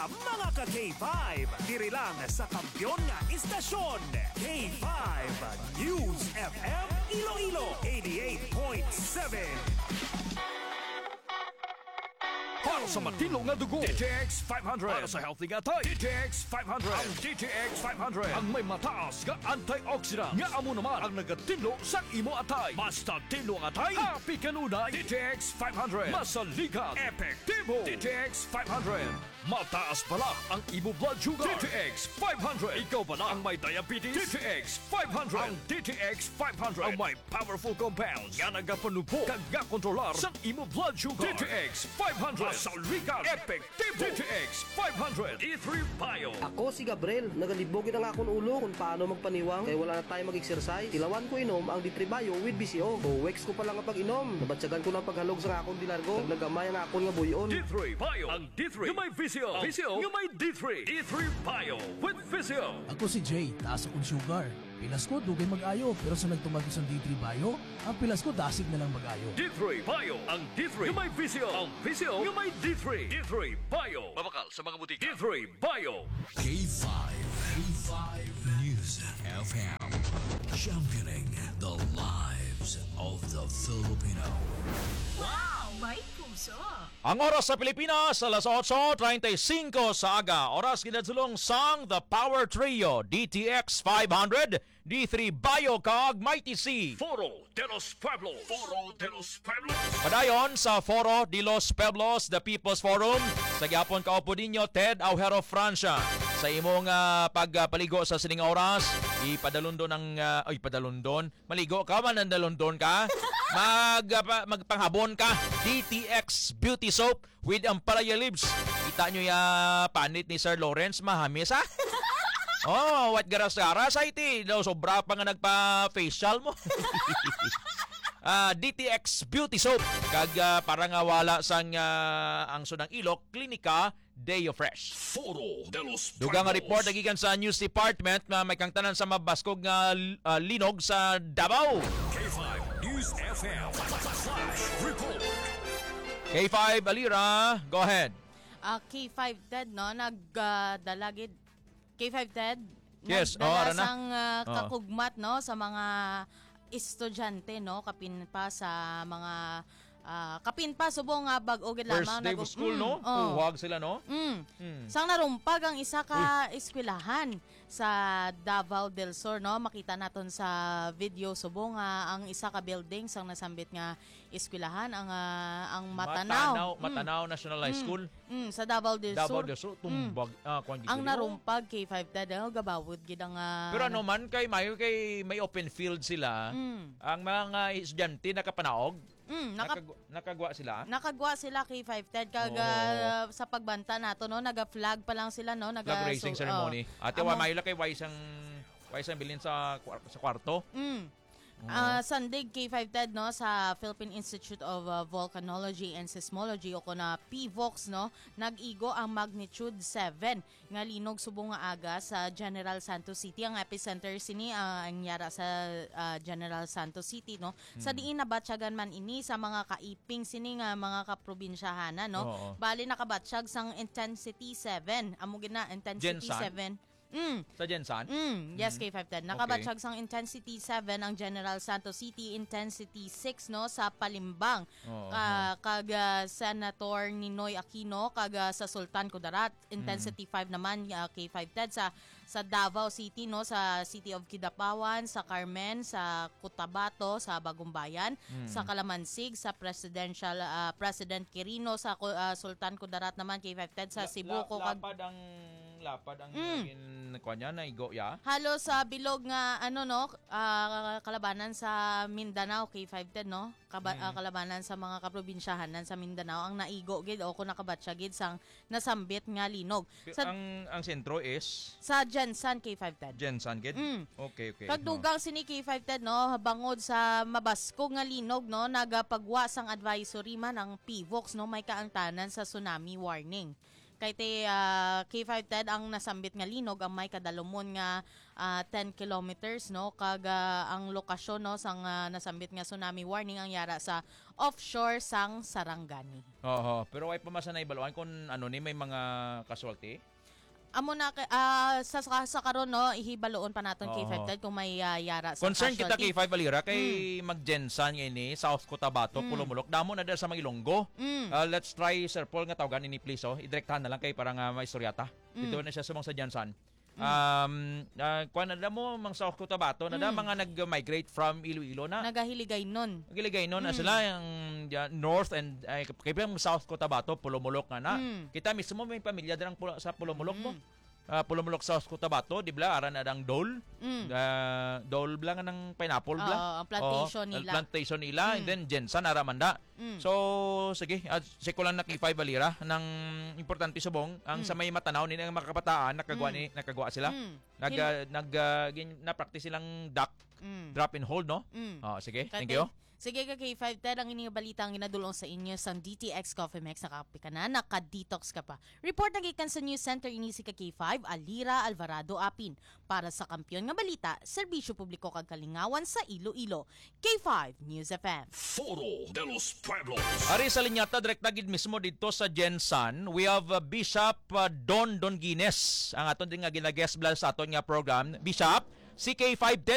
mga ka-K5. Diri lang sa kampiyon nga istasyon. K5 News FM Iloilo 88.7. Para sa matino nga dugo, DTX 500. Para sa healthy nga tayo, DTX 500. Ang DTX 500 ang may mataas nga antioxidant nga amo naman ang nagatinlo sa imo atay. Basta tinlo ang atay, happy kanunay. DTX 500 masalikat, epektibo. DTX 500 mataas pala ang imo blood sugar. DTX 500. Ikaw pala ang may diabetes. DTX 500. Ang DTX 500 ang may powerful compounds nga nagapanubo kag nga kontrolar sa imo blood sugar. DTX 500. Masalikat, epektibo. DTX 500 E3 Bio. Ako si Gabriel, nagalibogin ang akong ulo kung paano magpaniwang kaya wala na tayo mag-exercise. Tilawan ko inom ang D3 Bio with BCO. Weeks ko pa lang kapag inom. Nabatsagan ko ng paghalog sa akong dilargo. Nagnagamay ang akong nga buyon. D3 Bio. Ang D3 yung may VCO. VCO yung may D3. D3 Bio with VCO. Ako si Jay, taas akong sugar. Pilas ko, dugay mag-ayo. Pero sa nagtumagos ang D3 Bio, ang pilas ko dasig na lang mag-ayo. D3 Bio. Ang D3 yung may VCO. Ang VCO yung may D3. D3 Bio. Mabakal sa mga butika. D3 Bio. K5. K5 News FM. Championing the lives of the Filipino. Wow! May puso! Ang oras sa Pilipinas, alas 8:35 sa aga. Oras kinadsulong sang The Power Trio, DTX 500, D3 Bio kag Mighty C. Foro de los Pueblos. Foro de los Pueblos. Padayon sa Foro de los Pueblos, The People's Forum. Sa gyapon kaupo ninyo, Ted Aujero Francia. Sa imong pagpaligo sa sining oras, ipadalundon ang padalundon. Maligo ka man nandalundon ka. Magpanghabon ka. DTX Beauty Soap with Ampalaya Lips. Kita nyo panit ni Sir Lawrence, mahamis ha? Oh, what garas-garas ay ti. Sobra pa nga nagpa-facial mo. DTX Beauty Soap. Kag parang wala sang ang sunang ilok, Klinika Deo Fresh. Foro de los Pueblos. Dugang report nagikan sa News Department nga may kang tanan sa mabaskog nga linog sa Davao. K5 News FM. Flash report. K5 Alira, go ahead. K5 Ted, no? Nagdalagid. K5 Ted? Yes, nagdala ara na. sang kakugmat, no? Sa mga estudyante, no? Kapin pa sa mga kapin pa subong nga bag-o gid First lamang day of school, no? Huwag sila, no? Sang narumpag ang isa ka eskwelahan sa Davao del Sur, no? Makita naton sa video subong nga ang isa ka building sang nasambit nga eskwelahan ang Matanaw National High School. Sa Davao del Sur. Davao del Sur tumbag Ang narumpag K5 Ted, gabawod gid ang pero ano man kay may open field sila. Ang mga estudyante nakapanaog. Nakagwa sila? Nakagwa sila K5 Ted kag sa pagbanta nato, no, naga-flag pa lang sila, no, flag raising ceremony. Ate wa mayo kay waisang bilin sa kwarto. Sunday K5 Ted, no, sa Philippine Institute of Volcanology and Seismology o kuna PVOX, no, nag-igo ang magnitude 7 nga linog subong nga aga sa General Santos City. Ang epicenter sini ang yara sa General Santos City, no. Sa diin nabatyagan man ini sa mga kaiping sini nga mga kaprobinsyahanan, no. Bali nakabatsyag sang intensity 7. Amo gid na intensity Gensan? 7. Sa Gensan? Yes, K510. Nakabatsyag sang intensity 7 ang General Santos City, intensity 6, no, sa Palimbang. Kag Senator Ninoy Aquino kag sa Sultan Kudarat, intensity 5 naman K510 sa Davao City, no, sa City of Kidapawan, sa Carmen, sa Cotabato, sa Bagumbayan, sa Calamansig, sa President Quirino, sa Sultan Kudarat naman K510 sa Cebu ko kag lapad ang kanya na igo ya. Halos sa bilog nga kalabanan sa Mindanao K510, no. Kalabanan sa mga kaprobinsyahanan sa Mindanao ang naigo gid o kung nakabatsa gid sang nasambit nga linog. Ang sentro is sa Gensan K510. Gensan gid. Okay. Kagdugang sini K510, no, bangod sa mabasko nga linog, no, nagapagwa sang advisory man ang PVOX, no, may kaangtanan sa tsunami warning. Kay te K5 Ted ang nasambit nga linog ang may kadalumon nga 10 kilometers no kag ang lokasyon no sang nasambit nga tsunami warning ang yara sa offshore sang Sarangani. Oo, pero ay pamasa na ibaluan kung ano ni may mga casualty. Amo na sa karon no ihibaloon pa naton K5 Ted kung may yara sa Concern kita casualty. K5 Valira kay mag-Jensan ngayon South Cotabato, Pulumulok. Damo na dahil sa mga Ilonggo. Let's try Sir Paul nga tawagan ini please idirektahan na lang kay parang may istoryata. Dito na siya sumong sa Jensan. Kuan na mo mang South Cotabato na mga nag-migrate from Iloilo na. Nagahiligay nun. Nagiligay nun na sila yung north and kay South Cotabato, Pulumulok nga na. Kita mismo may pamilya dirang sa Pulumulok mo. Pulumulok South Cotabato, di ba? Aran na ng Dole. Dole bla nga ng pineapple bla. Ang plantation nila. Plantation nila. And then Jensan, Aramanda. So, sige. Siko lang na K5 Valira. Nang importante subong, ang sa may matanaw nila ang mga kabataan, nakagawa sila. Na-practice silang duck. Drop and hold, no? Sige. Thank you. Sige ka K5 Ted, ang inyong balita ang ginadulong sa inyo sa DTX Coffee Mix. Nakapi ka na, naka-detox ka pa. Report na gikan sa News Center inisi ka K5, Alira Alvarado Apin. Para sa kampiyon nga balita, serbisyo publiko kag kalingawan sa Iloilo. K5 News FM. Foro de los Pueblos. Ari sa linyata, direct na gid mismo dito sa Jensan, we have Bishop Don Donguines. Ang aton din nga gina-guest blast sa aton nga program. Bishop, si K5